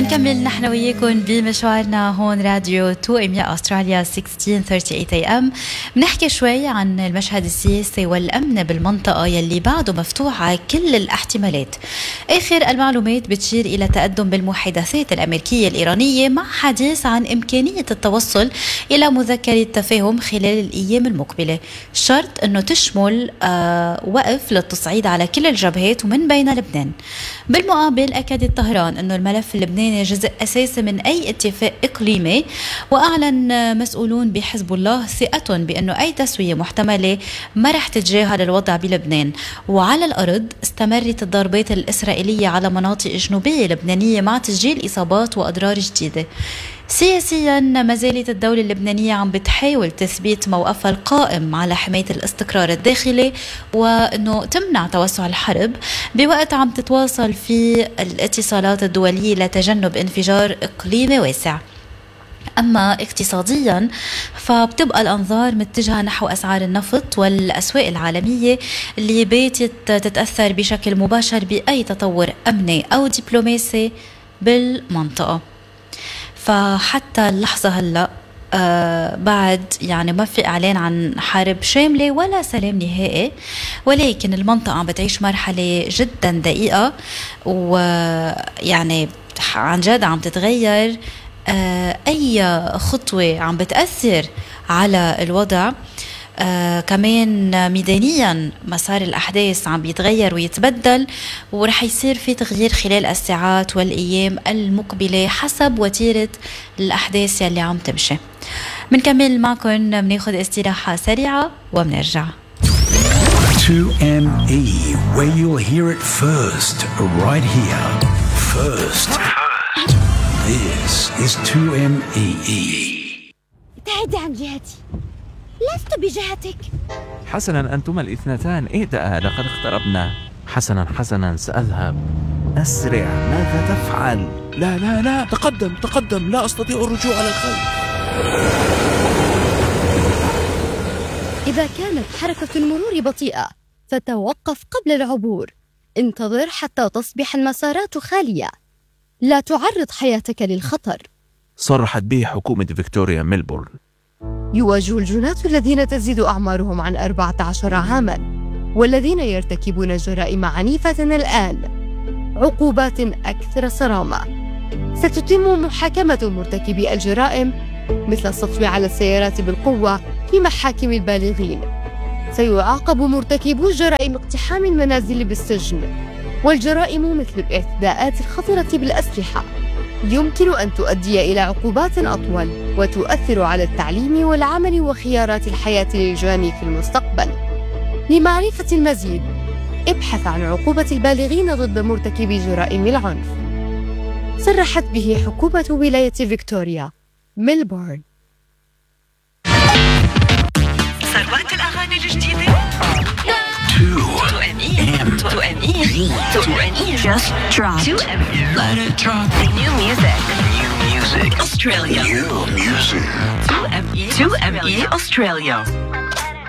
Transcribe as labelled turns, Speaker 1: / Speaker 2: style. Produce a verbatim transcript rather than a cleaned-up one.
Speaker 1: منكمل نحن وياكم بمشوارنا هون راديو تو ام يا أستراليا ستة عشر ثلاثة وثلاثين اي ام. بنحكي شوي عن المشهد السياسي والأمن بالمنطقة يلي بعده مفتوح على كل الاحتمالات. آخر المعلومات بتشير إلى تقدم بالمحادثات الأمريكية الإيرانية مع حديث عن إمكانية التوصل إلى مذكرة تفاهم خلال الأيام المقبلة، شرط أنه تشمل آه وقف للتصعيد على كل الجبهات ومن بين لبنان. بالمقابل أكدت طهران أنه الملف اللبناني جزء أساسي من أي اتفاق إقليمي، وأعلن مسؤولون بحزب الله ثقتهم بأنه أي تسوية محتملة ما رح تتجاهل الوضع بلبنان. وعلى الأرض استمرت الضربات الإسرائيلية على مناطق جنوبية لبنانية مع تسجيل إصابات وأضرار جديدة. سياسيا ما زالت الدولة اللبنانية عم بتحاول تثبيت موقفها القائم على حماية الاستقرار الداخلي وأنه تمنع توسع الحرب، بوقت عم تتواصل في الاتصالات الدولية لتجنب انفجار إقليمي واسع. أما اقتصاديا فبتبقى الأنظار متجهة نحو أسعار النفط والأسواق العالمية اللي باتت تتأثر بشكل مباشر بأي تطور أمني أو دبلوماسي بالمنطقة. فحتى اللحظة هلأ آه بعد يعني ما في إعلان عن حرب شاملة ولا سلام نهائي، ولكن المنطقة عم بتعيش مرحلة جدا دقيقة، ويعني عن جد عم تتغير. آه أي خطوة عم بتأثر على الوضع. آه كمان ميدانيا مسار الأحداث عم بيتغير ويتبدل، ورح يصير في تغيير خلال الساعات والأيام المقبلة حسب وتيرة الأحداث يلي عم تمشي. منكمل معكم، بناخد استراحة سريعة وبنرجع.
Speaker 2: two M E, where you'll hear it first, right here. First. This is two M E.
Speaker 3: ابتعدي عن جهتي، لست بجهتك.
Speaker 4: حسنا، أنتما الاثنتان اهدأ، لقد اقتربنا. حسنا حسنا، سأذهب. أسرع، ماذا تفعل؟
Speaker 5: لا لا لا، تقدم تقدم، لا أستطيع الرجوع على الخلف.
Speaker 3: إذا كانت حركة المرور بطيئة فتوقف قبل العبور. انتظر حتى تصبح المسارات خالية. لا تعرض حياتك للخطر.
Speaker 5: صرحت به حكومة فيكتوريا ميلبورن.
Speaker 3: يواجه الجنات الذين تزيد أعمارهم عن أربعة عشر عاماً والذين يرتكبون جرائم عنيفة الآن عقوبات أكثر صرامة. ستتم محاكمة مرتكبي الجرائم مثل السطو على السيارات بالقوة في محاكم البالغين. سيعاقب مرتكبو جرائم اقتحام المنازل بالسجن، والجرائم مثل الاعتداءات الخطرة بالأسلحة يمكن أن تؤدي إلى عقوبات أطول وتؤثر على التعليم والعمل وخيارات الحياة للجاني في المستقبل. لمعرفة المزيد ابحث عن عقوبة البالغين ضد مرتكبي جرائم العنف. صرحت به حكومة ولاية فيكتوريا ميلبورن.
Speaker 6: ثروات الأغاني الجديدة two M E just drop two M E let it drop new music new music Australia new music two M E two M E Australia.